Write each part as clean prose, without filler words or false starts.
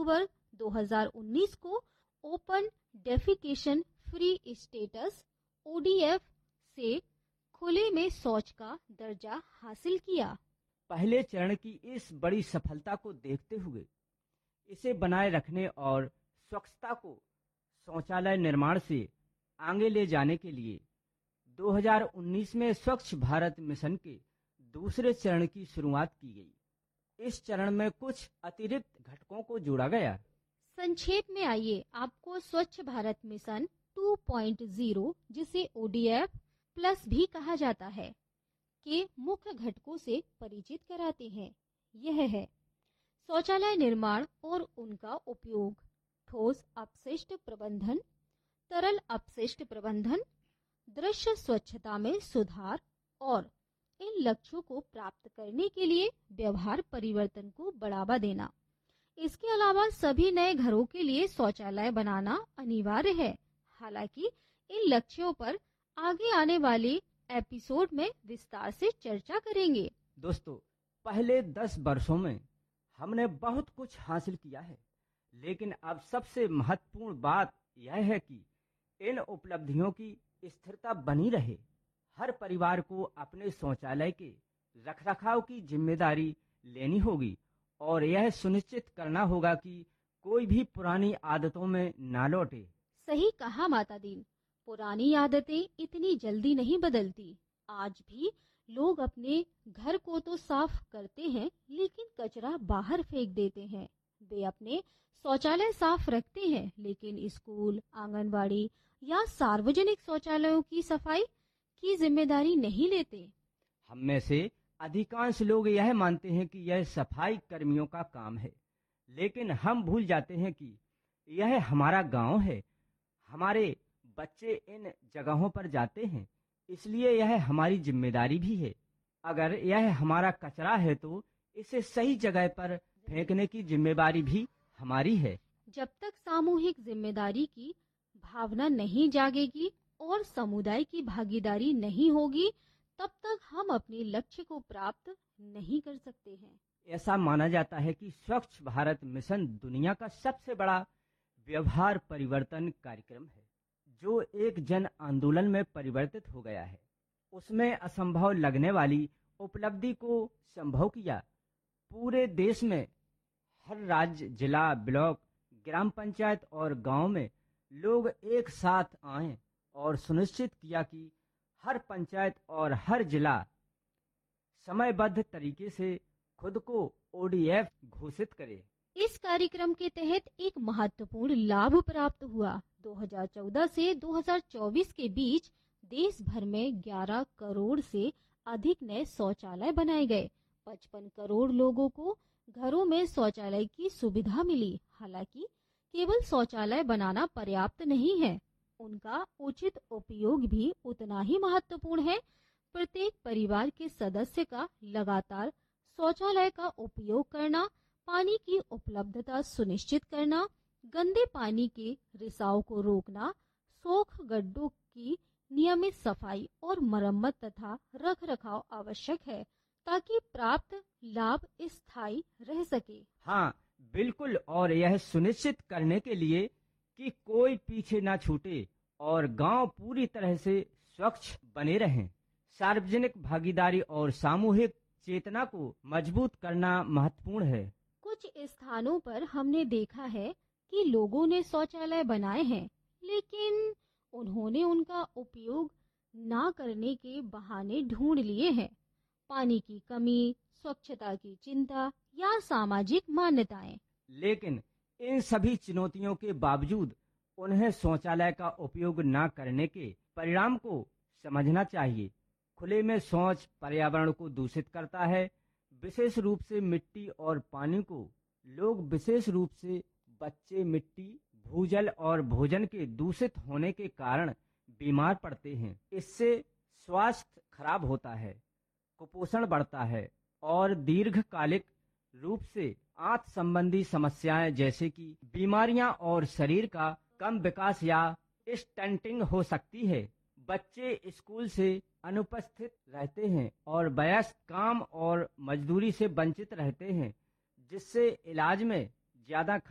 अक्टूबर 2019 को open defecation free status ODF से खुले में शौच का दर्जा हासिल किया। पहले चरण की इस बड़ी सफलता को देखते हुए इसे बनाए रखने और स्वच्छता को शौचालय निर्माण से आगे ले जाने के लिए 2019 में स्वच्छ भारत मिशन के दूसरे चरण की शुरुआत की गई। इस चरण में कुछ अतिरिक्त घटकों को जोड़ा गया। संक्षेप में आइए आपको स्वच्छ भारत मिशन 2.0 जिसे ODF प्लस भी कहा जाता है के मुख्य घटकों से परिचित कराते हैं। यह है शौचालय निर्माण और उनका उपयोग, ठोस अपशिष्ट प्रबंधन, तरल अपशिष्ट प्रबंधन, दृश्य स्वच्छता में सुधार और इन लक्ष्यों को प्राप्त करने के लिए व्यवहार परिवर्तन को बढ़ावा देना। इसके अलावा सभी नए घरों के लिए शौचालय बनाना अनिवार्य है। हालांकि इन लक्ष्यों पर आगे आने वाले एपिसोड में विस्तार से चर्चा करेंगे। दोस्तों, पहले 10 वर्षों में हमने बहुत कुछ हासिल किया है, लेकिन अब सबसे महत्वपूर्ण बात यह है कि इन उपलब्धियों की स्थिरता बनी रहे। हर परिवार को अपने शौचालय के रखरखाव की जिम्मेदारी लेनी होगी और यह सुनिश्चित करना होगा कि कोई भी पुरानी आदतों में ना लौटे। सही कहा माता दीन, पुरानी आदतें इतनी जल्दी नहीं बदलती। आज भी लोग अपने घर को तो साफ करते हैं, लेकिन कचरा बाहर फेंक देते हैं। वे अपने शौचालय साफ रखते हैं, लेकिन स्कूल, आंगनबाड़ी या सार्वजनिक शौचालयों की सफाई की जिम्मेदारी नहीं लेते। हम में से अधिकांश लोग यह मानते हैं कि यह सफाई कर्मियों का काम है, लेकिन हम भूल जाते हैं कि यह हमारा गांव है। हमारे बच्चे इन जगहों पर जाते हैं, इसलिए यह हमारी जिम्मेदारी भी है। अगर यह हमारा कचरा है तो इसे सही जगह पर फेंकने की जिम्मेदारी भी हमारी है। जब तक सामूहिक जिम्मेदारी की भावना नहीं जागेगी और समुदाय की भागीदारी नहीं होगी, तब तक हम अपने लक्ष्य को प्राप्त नहीं कर सकते हैं। ऐसा माना जाता है कि स्वच्छ भारत मिशन दुनिया का सबसे बड़ा व्यवहार परिवर्तन कार्यक्रम है, जो एक जन आंदोलन में परिवर्तित हो गया है। उसमें असंभव लगने वाली उपलब्धि को संभव किया। पूरे देश में हर राज्य, जिला, ब्लॉक, ग्राम पंचायत और गांव में लोग एक साथ आए और सुनिश्चित किया कि हर पंचायत और हर जिला समयबद्ध तरीके से खुद को ODF घोषित करे। इस कार्यक्रम के तहत एक महत्वपूर्ण लाभ प्राप्त हुआ। 2014 से 2024 के बीच देश भर में 11 करोड़ से अधिक नए शौचालय बनाए गए। 55 करोड़ लोगों को घरों में शौचालय की सुविधा मिली। हालांकि केवल शौचालय बनाना पर्याप्त नहीं है, उनका उचित उपयोग भी उतना ही महत्वपूर्ण है। प्रत्येक परिवार के सदस्य का लगातार शौचालय का उपयोग करना, पानी की उपलब्धता सुनिश्चित करना, गंदे पानी के रिसाव को रोकना, सोख गड्ढों की नियमित सफाई और मरम्मत तथा रखरखाव आवश्यक है, ताकि प्राप्त लाभ स्थायी रह सके। हाँ, बिल्कुल। और यह सुनिश्चित करने के लिए कि कोई पीछे ना छूटे और गांव पूरी तरह से स्वच्छ बने रहें, सार्वजनिक भागीदारी और सामूहिक चेतना को मजबूत करना महत्वपूर्ण है। कुछ स्थानों पर हमने देखा है कि लोगों ने शौचालय बनाए हैं, लेकिन उन्होंने उनका उपयोग ना करने के बहाने ढूंढ लिए हैं। पानी की कमी, स्वच्छता की चिंता या सामाजिक मान्यताएं। लेकिन इन सभी चुनौतियों के बावजूद उन्हें शौचालय का उपयोग न करने के परिणाम को समझना चाहिए। खुले में शौच पर्यावरण को दूषित करता है, विशेष रूप से मिट्टी और पानी को। लोग, विशेष रूप से बच्चे, मिट्टी, भूजल और भोजन के दूषित होने के कारण बीमार पड़ते हैं। इससे स्वास्थ्य खराब होता है, कुपोषण बढ़ता है और दीर्घकालिक रूप से आंत संबंधी समस्याएं जैसे कि बीमारियां और शरीर का कम विकास या स्टंटिंग हो सकती है। बच्चे स्कूल से अनुपस्थित रहते हैं और वयस्क काम और मजदूरी से वंचित रहते हैं, जिससे इलाज में ज्यादा खर्च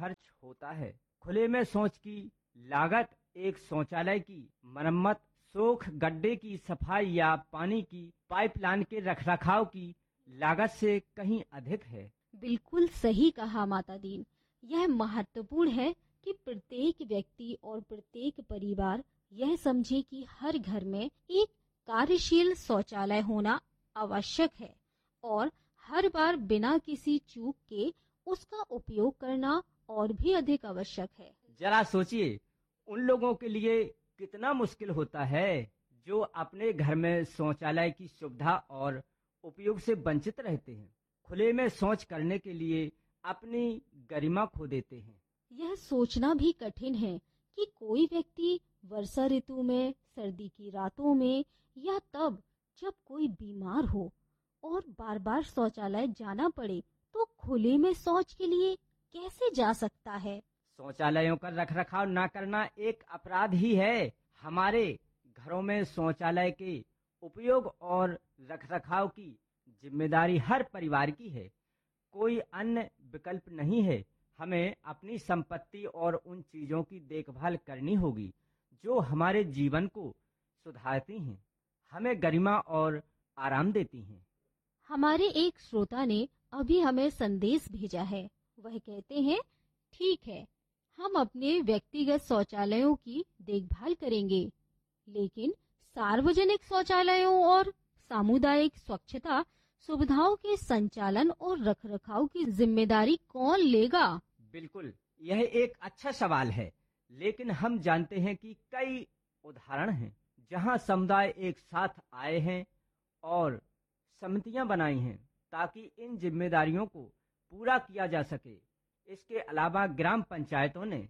होता है। खुले में शौच की लागत एक शौचालय की मरम्मत, सोख गड्ढे की सफाई या पानी की पाइपलाइन के रखरखाव की लागत से कहीं अधिक है। बिल्कुल सही कहा माता दीन। यह महत्वपूर्ण है कि प्रत्येक व्यक्ति और प्रत्येक परिवार यह समझे कि हर घर में एक कार्यशील शौचालय होना आवश्यक है और हर बार बिना किसी चूक के उसका उपयोग करना और भी अधिक आवश्यक है। जरा सोचिए, उन लोगों के लिए कितना मुश्किल होता है जो अपने घर में शौचालय की सुविधा और उपयोग से वंचित रहते हैं, खुले में शौच करने के लिए अपनी गरिमा खो देते हैं। यह सोचना भी कठिन है कि कोई व्यक्ति वर्षा ऋतु में, सर्दी की रातों में या तब जब कोई बीमार हो और बार बार शौचालय जाना पड़े तो खुले में शौच के लिए कैसे जा सकता है। शौचालयों का रखरखाव न करना एक अपराध ही है। हमारे घरों में शौचालय के उपयोग और रखरखाव की जिम्मेदारी हर परिवार की है। कोई अन्य विकल्प नहीं है। हमें अपनी संपत्ति और उन चीजों की देखभाल करनी होगी जो हमारे जीवन को सुधारती हैं, हमें गरिमा और आराम देती हैं। हमारे एक श्रोता ने अभी हमें संदेश भेजा है। वह कहते हैं, ठीक है, हम अपने व्यक्तिगत शौचालयों की देखभाल करेंगे, लेकिन सार्वजनिक शौचालयों और सामुदायिक स्वच्छता सुविधाओं के संचालन और रखरखाव की जिम्मेदारी कौन लेगा? बिल्कुल, यह एक अच्छा सवाल है, लेकिन हम जानते हैं कि कई उदाहरण हैं जहां समुदाय एक साथ आए हैं और समितियां बनाई हैं ताकि इन जिम्मेदारियों को पूरा किया जा सके। इसके अलावा ग्राम पंचायतों ने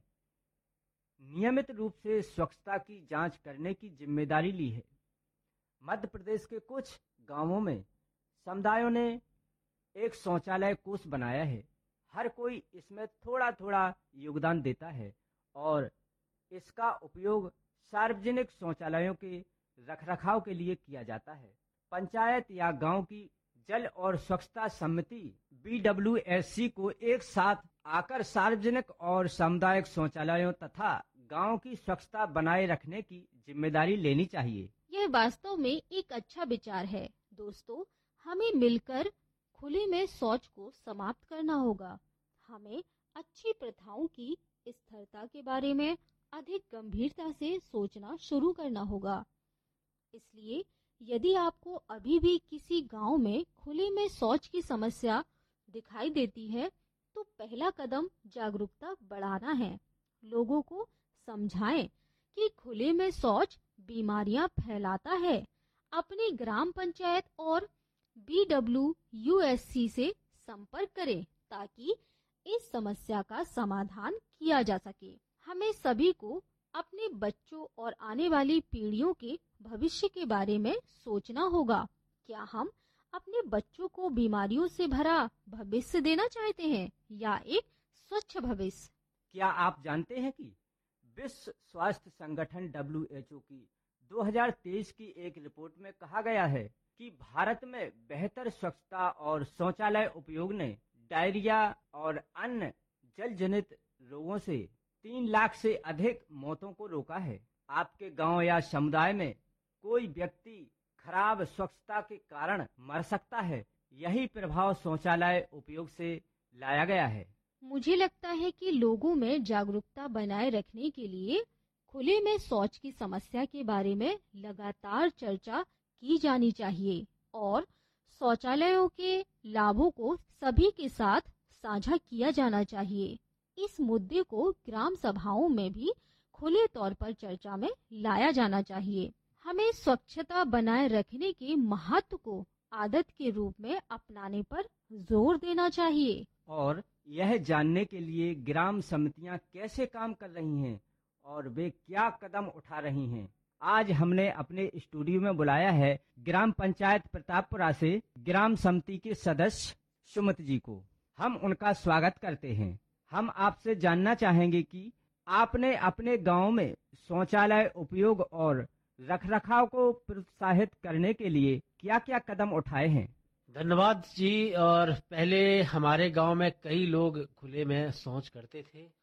नियमित रूप से स्वच्छता की जांच करने की जिम्मेदारी ली है। मध्य प्रदेश के कुछ गांवों में समुदायों ने एक शौचालय कोष बनाया है। हर कोई इसमें थोड़ा थोड़ा योगदान देता है और इसका उपयोग सार्वजनिक शौचालयों के रखरखाव के लिए किया जाता है। पंचायत या गांव की जल और स्वच्छता समिति BWSC को एक साथ आकर सार्वजनिक और सामुदायिक शौचालयों तथा गांव की स्वच्छता बनाए रखने की जिम्मेदारी लेनी चाहिए। यह वास्तव में एक अच्छा विचार है। दोस्तों, हमें मिलकर खुले में शौच को समाप्त करना होगा। हमें अच्छी प्रथाओं की स्थिरता के बारे में अधिक गंभीरता से सोचना शुरू करना होगा। इसलिए यदि आपको अभी भी किसी गांव में खुले में शौच की समस्या दिखाई देती है, तो पहला कदम जागरूकता बढ़ाना है। लोगों को समझाएं कि खुले में शौच बीमारियां फैलाता है। अपनी ग्राम पंचायत और BWSC से संपर्क करें ताकि इस समस्या का समाधान किया जा सके। हमें सभी को अपने बच्चों और आने वाली पीढ़ियों के भविष्य के बारे में सोचना होगा। क्या हम अपने बच्चों को बीमारियों से भरा भविष्य देना चाहते हैं या एक स्वच्छ भविष्य? क्या आप जानते हैं कि विश्व स्वास्थ्य संगठन WHO की 2023 की एक रिपोर्ट में कहा गया है कि भारत में बेहतर स्वच्छता और शौचालय उपयोग ने डायरिया और अन्य जल जनित रोगों से 3 लाख से अधिक मौतों को रोका है। आपके गांव या समुदाय में कोई व्यक्ति खराब स्वच्छता के कारण मर सकता है। यही प्रभाव शौचालय उपयोग से लाया गया है। मुझे लगता है कि लोगों में जागरूकता बनाए रखने के लिए खुले में शौच की समस्या के बारे में लगातार चर्चा की जानी चाहिए और शौचालयों के लाभों को सभी के साथ साझा किया जाना चाहिए। इस मुद्दे को ग्राम सभाओं में भी खुले तौर पर चर्चा में लाया जाना चाहिए। हमें स्वच्छता बनाए रखने के महत्व को आदत के रूप में अपनाने पर जोर देना चाहिए और यह जानने के लिए ग्राम समितियां कैसे काम कर रही हैं और वे क्या कदम उठा रही हैं। आज हमने अपने स्टूडियो में बुलाया है ग्राम पंचायत प्रतापपुरा से ग्राम समिति के सदस्य सुमित जी को। हम उनका स्वागत करते हैं। हम आपसे जानना चाहेंगे कि आपने अपने गांव में शौचालय उपयोग और रखरखाव को प्रोत्साहित करने के लिए क्या-क्या कदम उठाए हैं। धन्यवाद जी। और पहले हमारे गांव में कई लोग खुले में शौच करते थे